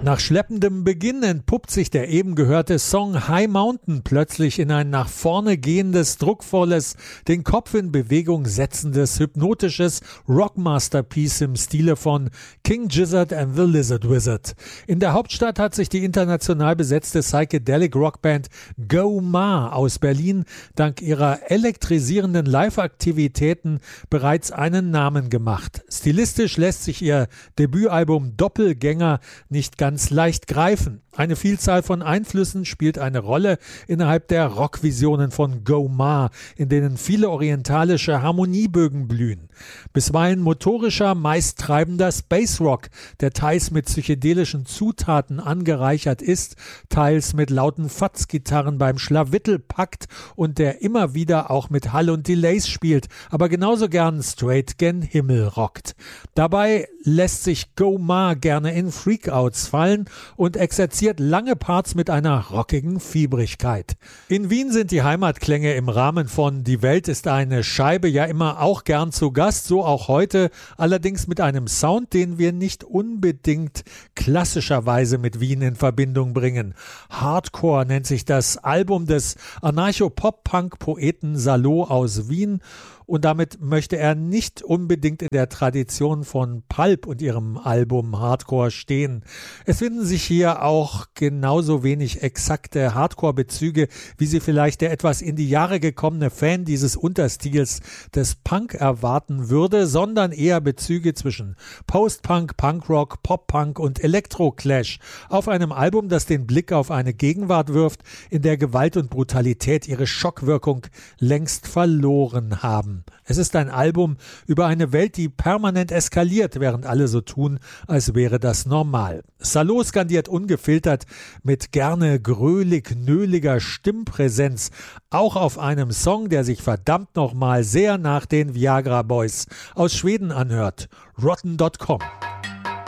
Nach schleppendem Beginn entpuppt sich der eben gehörte Song High Mountain plötzlich in ein nach vorne gehendes, druckvolles, den Kopf in Bewegung setzendes, hypnotisches Rockmasterpiece im Stile von King Gizzard and the Lizard Wizard. In der Hauptstadt hat sich die international besetzte Psychedelic Rockband Go Ma aus Berlin dank ihrer elektrisierenden Live-Aktivitäten bereits einen Namen gemacht. Stilistisch lässt sich ihr Debütalbum Doppelgänger nicht ganz leicht greifen. Eine Vielzahl von Einflüssen spielt eine Rolle innerhalb der Rockvisionen von Go Ma, in denen viele orientalische Harmoniebögen blühen. Bisweilen motorischer, meist treibender Space Rock, der teils mit psychedelischen Zutaten angereichert ist, teils mit lauten Fatzgitarren beim Schlawittel packt und der immer wieder auch mit Hall und Delays spielt, aber genauso gern straight gen Himmel rockt. Dabei lässt sich Go Ma gerne in Freakouts fallen und exerziert lange Parts mit einer rockigen Fiebrigkeit. In Wien sind die Heimatklänge im Rahmen von Die Welt ist eine Scheibe ja immer auch gern zu Gast, so auch heute, allerdings mit einem Sound, den wir nicht unbedingt klassischerweise mit Wien in Verbindung bringen. Hardcore nennt sich das Album des Anarcho-Pop-Punk-Poeten Salo aus Wien. Und damit möchte er nicht unbedingt in der Tradition von Pulp und ihrem Album Hardcore stehen. Es finden sich hier auch genauso wenig exakte Hardcore-Bezüge, wie sie vielleicht der etwas in die Jahre gekommene Fan dieses Unterstils des Punk erwarten würde, sondern eher Bezüge zwischen Post-Punk, Punkrock, Pop-Punk und Elektro-Clash auf einem Album, das den Blick auf eine Gegenwart wirft, in der Gewalt und Brutalität ihre Schockwirkung längst verloren haben. Es ist ein Album über eine Welt, die permanent eskaliert, während alle so tun, als wäre das normal. Salo skandiert ungefiltert mit gerne grölig-nöliger Stimmpräsenz, auch auf einem Song, der sich verdammt nochmal sehr nach den Viagra Boys aus Schweden anhört. Rotten.com